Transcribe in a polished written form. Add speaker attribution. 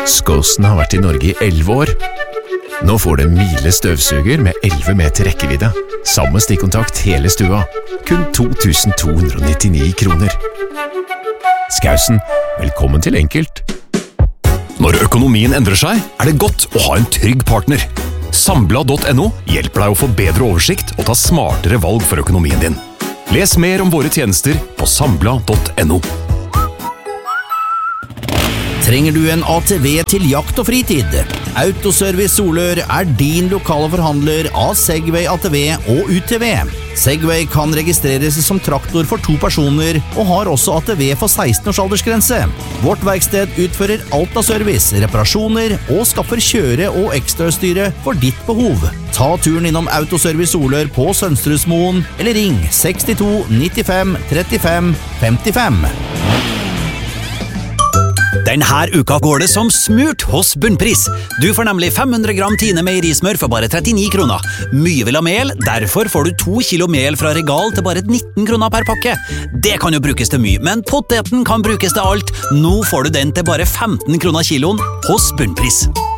Speaker 1: Skåsen har vært i Norge i 11 år. Nå får du en Miele støvsuger med 11 meter rekkevidde. Samme stikkontakt hele stua. Kun 2299 kroner. Skausen, velkommen til Enkelt.
Speaker 2: Når økonomien endrer seg, det godt å ha en trygg partner. Sambla.no hjelper deg å få bedre oversikt og ta smartere valg for økonomien din. Les mer om våre tjenester på sambla.no.
Speaker 3: Trenger du en ATV til jakt og fritid? Autoservice Solør din lokale forhandler av Segway ATV og UTV. Segway kan registreres som traktor for 2 personer og har også ATV for 16 års aldersgrense. Vårt verksted utfører alt av service, reparasjoner og skaffer kjøre- og ekstrautstyret for ditt behov. Ta turen innom Autoservice Solør på Sønstrøsmoen eller ring 62 95 35 55.
Speaker 4: Denne uka går det som smurt hos Bunnpris. Du får nemlig 500 gram Tine meierismør for bare 39 kroner. Mye vil ha mel, derfor får du 2 kilo mel fra Regal til bare 19 kroner per pakke. Det kan jo brukes til mye, men poteten kan brukes til alt. Nå får du den til bare 15 kroner kiloen hos Bunnpris.